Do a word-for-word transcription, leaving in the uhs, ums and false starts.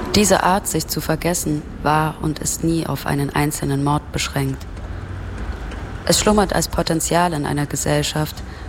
Diese Art, sich zu vergessen, war und ist nie auf einen einzelnen Mord beschränkt. Es schlummert als Potenzial in einer Gesellschaft,